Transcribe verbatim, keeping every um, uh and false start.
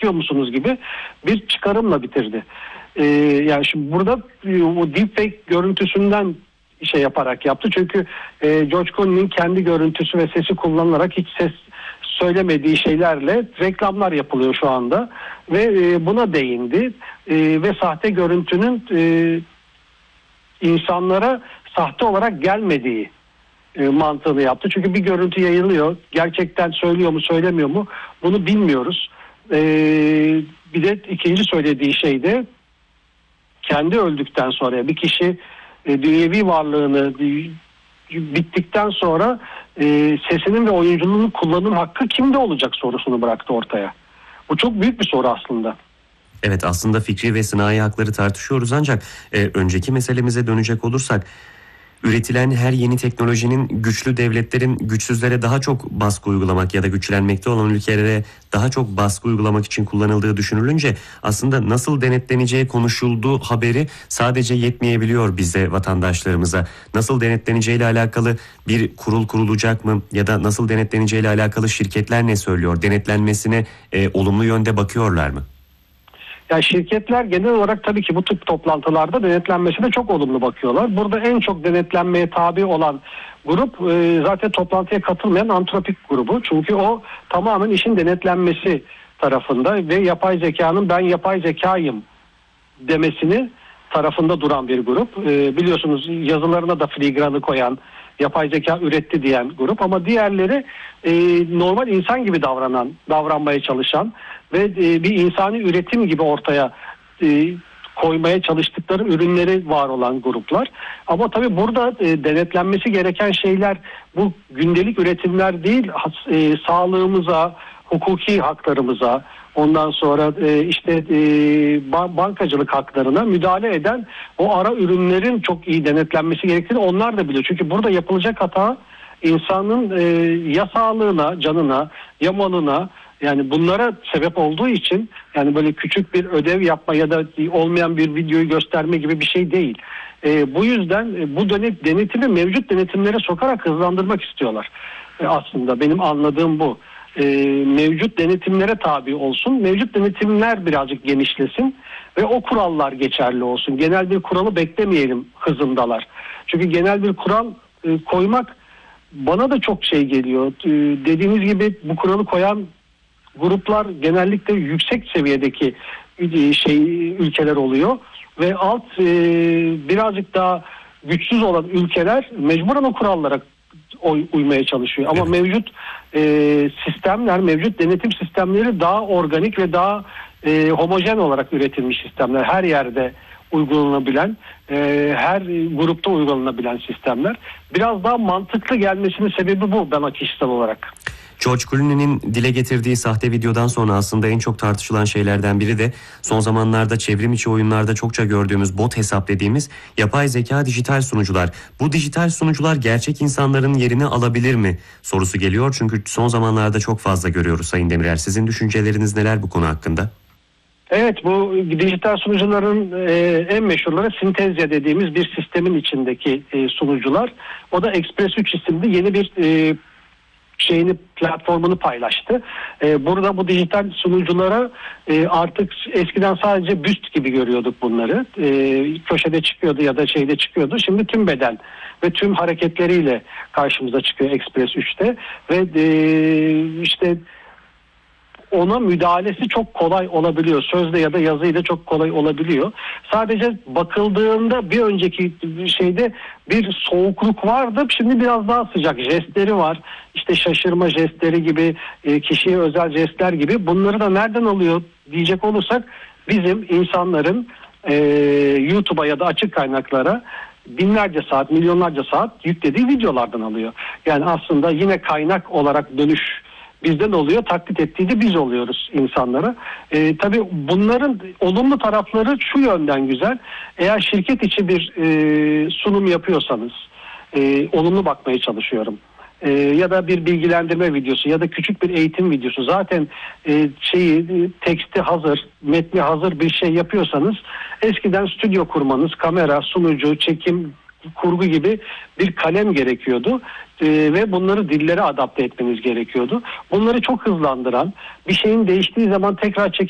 istiyor musunuz gibi bir çıkarımla bitirdi. Ee, yani şimdi burada e, o deepfake görüntüsünden şey yaparak yaptı. Çünkü e, George Clooney'nin kendi görüntüsü ve sesi kullanılarak hiç ses söylemediği şeylerle reklamlar yapılıyor şu anda ve e, buna değindi e, ve sahte görüntünün e, insanlara sahte olarak gelmediği e, mantığını yaptı. Çünkü bir görüntü yayılıyor. Gerçekten söylüyor mu söylemiyor mu bunu bilmiyoruz. E, bir de ikinci söylediği şey de kendi öldükten sonra bir kişi e, dünyevi varlığını bittikten sonra e, sesinin ve oyunculuğunun kullanım hakkı kimde olacak sorusunu bıraktı ortaya. Bu çok büyük bir soru aslında. Evet, aslında fikri ve sınai hakları tartışıyoruz ancak e, önceki meselemize dönecek olursak üretilen her yeni teknolojinin güçlü devletlerin güçsüzlere daha çok baskı uygulamak ya da güçlenmekte olan ülkelere daha çok baskı uygulamak için kullanıldığı düşünülünce aslında nasıl denetleneceği konuşulduğu haberi sadece yetmeyebiliyor bize, vatandaşlarımıza. Nasıl denetleneceğiyle alakalı bir kurul kurulacak mı ya da nasıl denetleneceğiyle alakalı şirketler ne söylüyor? Denetlenmesine e, olumlu yönde bakıyorlar mı? Yani şirketler genel olarak tabii ki bu tip toplantılarda denetlenmesine çok olumlu bakıyorlar. Burada en çok denetlenmeye tabi olan grup e, zaten toplantıya katılmayan Anthropic grubu. Çünkü o tamamen işin denetlenmesi tarafında ve yapay zekanın ben yapay zekayım demesini tarafında duran bir grup. E, biliyorsunuz yazılarına da filigranı koyan, yapay zeka üretti diyen grup, ama diğerleri e, normal insan gibi davranan, davranmaya çalışan ve e, bir insani üretim gibi ortaya e, koymaya çalıştıkları ürünleri var olan gruplar. Ama tabii burada e, denetlenmesi gereken şeyler bu gündelik üretimler değil, e, sağlığımıza, hukuki haklarımıza, ondan sonra e, işte e, bankacılık haklarına müdahale eden o ara ürünlerin çok iyi denetlenmesi gerektiğini onlar da biliyor. Çünkü burada yapılacak hata insanın e, ya sağlığına, canına, ya malına, yani bunlara sebep olduğu için, yani böyle küçük bir ödev yapma ya da olmayan bir videoyu gösterme gibi bir şey değil. E, bu yüzden e, bu denet, denetimi mevcut denetimlere sokarak hızlandırmak istiyorlar. E, aslında benim anladığım bu. E, mevcut denetimlere tabi olsun. Mevcut denetimler birazcık genişlesin ve o kurallar geçerli olsun. Genel bir kuralı beklemeyelim hızındalar. Çünkü genel bir kural e, koymak bana da çok şey geliyor. E, dediğiniz gibi bu kuralı koyan gruplar genellikle yüksek seviyedeki şey ülkeler oluyor ve alt e, birazcık daha güçsüz olan ülkeler mecburen o kurallara oy, uymaya çalışıyor. Ama evet, mevcut e, sistemler, mevcut denetim sistemleri daha organik ve daha e, homojen olarak üretilmiş sistemler. Her yerde uygulanabilen, e, her grupta uygulanabilen sistemler. Biraz daha mantıklı gelmesinin sebebi bu bana kişisel olarak. George Clooney'nin dile getirdiği sahte videodan sonra aslında en çok tartışılan şeylerden biri de son zamanlarda çevrim içi oyunlarda çokça gördüğümüz bot hesap dediğimiz yapay zeka dijital sunucular. Bu dijital sunucular gerçek insanların yerini alabilir mi sorusu geliyor. Çünkü son zamanlarda çok fazla görüyoruz Sayın Demirer. Sizin düşünceleriniz neler bu konu hakkında? Evet, bu dijital sunucuların e, en meşhurları Synthesia dediğimiz bir sistemin içindeki e, sunucular. O da Express üç isimli yeni bir e, şeyini, platformunu paylaştı. Ee, burada bu dijital sunuculara e, artık eskiden sadece büst gibi görüyorduk bunları. E, köşede çıkıyordu ya da şeyde çıkıyordu. Şimdi tüm beden ve tüm hareketleriyle karşımıza çıkıyor Express üçte ve e, işte ona müdahalesi çok kolay olabiliyor. Sözle ya da yazıyla çok kolay olabiliyor. Sadece bakıldığında bir önceki şeyde bir soğukluk vardı. Şimdi biraz daha sıcak jestleri var. İşte şaşırma jestleri gibi, kişiye özel jestler gibi. Bunları da nereden alıyor diyecek olursak bizim insanların e, YouTube'a ya da açık kaynaklara binlerce saat, milyonlarca saat yüklediği videolardan alıyor. Yani aslında yine kaynak olarak dönüş bizden oluyor, taklit ettiği de biz oluyoruz insanlara. Ee, tabii bunların olumlu tarafları şu yönden güzel. Eğer şirket içi bir e, sunum yapıyorsanız, e, olumlu bakmaya çalışıyorum. E, ya da bir bilgilendirme videosu ya da küçük bir eğitim videosu. Zaten e, şeyi, teksti hazır, metni hazır bir şey yapıyorsanız, eskiden stüdyo kurmanız, kamera, sunucu, çekim, kurgu gibi bir kalem gerekiyordu ee, ve bunları dillere adapte etmeniz gerekiyordu. Bunları çok hızlandıran, bir şeyin değiştiği zaman tekrar çekim